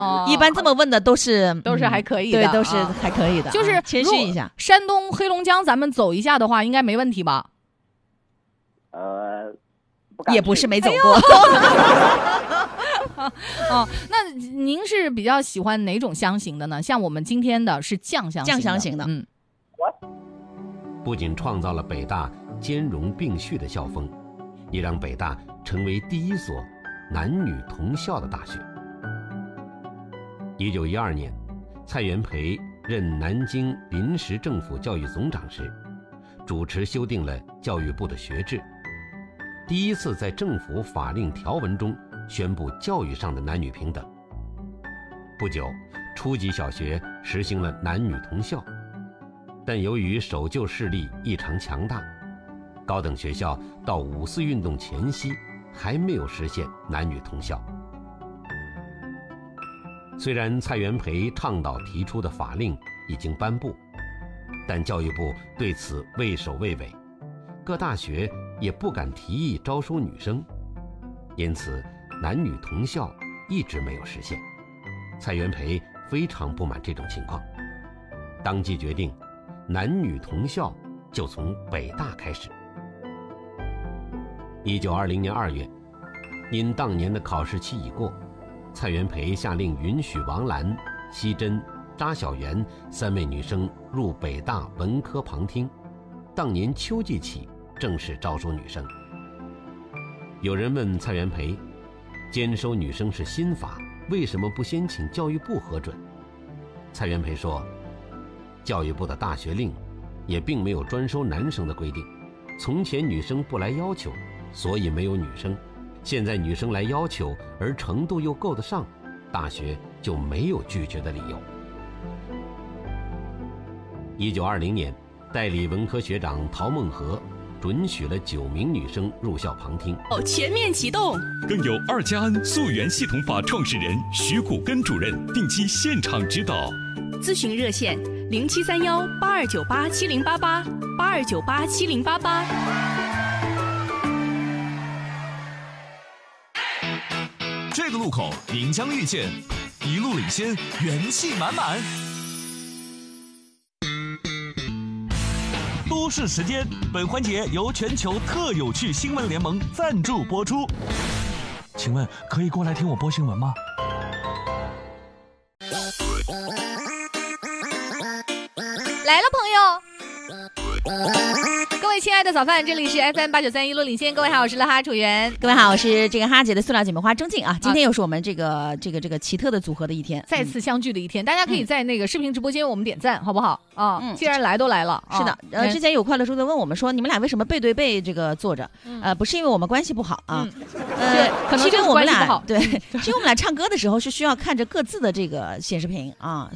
一般这么问的都是还可以的， 对，都是还可以的， 就是谦虚一下。 山东黑龙江咱们走一下的话，应该没问题吧？ 也不是没走过。 哦，那您是比较喜欢哪种香型的呢？像我们今天的是酱香型的， 不仅创造了北大兼容并蓄的校风，也让北大成为第一所男女同校的大学。1912年，蔡元培任南京临时政府教育总长时，主持修订了教育部的学制，第一次在政府法令条文中宣布教育上的男女平等。不久，初级小学实行了男女同校，但由于守旧势力异常强大，高等学校到五四运动前夕还没有实现男女同校。虽然蔡元培倡导提出的法令已经颁布，但教育部对此畏首畏尾，各大学也不敢提议招收女生，因此男女同校一直没有实现。蔡元培非常不满这种情况，当即决定男女同校就从北大开始。1920年2月，因当年的考试期已过，蔡元培下令允许王兰、奚珍、查小媛3位女生入北大文科旁听，当年秋季起正式招收女生。有人问蔡元培，兼收女生是新法，为什么不先请教育部核准？蔡元培说，教育部的大学令也并没有专收男生的规定，从前女生不来要求，所以没有女生，现在女生来要求，而程度又够得上，大学就没有拒绝的理由。1920年，代理文科学长陶孟和准许了9名女生入校旁听， 全面启动。 更有2加 N 溯源系统法创始人徐谷根主任定期现场指导。 咨询热线：0731-8298-7088，8298-7088。 这个路口您将遇见一路领先，元气满满。都市时间，本环节由全球特有趣新闻联盟赞助播出。请问可以过来听我播新闻吗？ 来了，朋友。各位亲爱的早饭，这里是 FM8931一路领先。各位好，我是乐哈楚媛。 各位好，我是这个哈姐的塑料姐妹花钟静啊。今天又是我们这个奇特的组合的一天， 再次相聚的一天。大家可以在那个视频直播间为我们点赞，好不好啊？既然来都来了， 是的。之前有快乐猪的问我们说，你们俩为什么背对背这个坐着？不是因为我们关系不好啊， 可能就是关系不好。 对，其实我们俩唱歌的时候是需要看着各自的这个显示屏啊。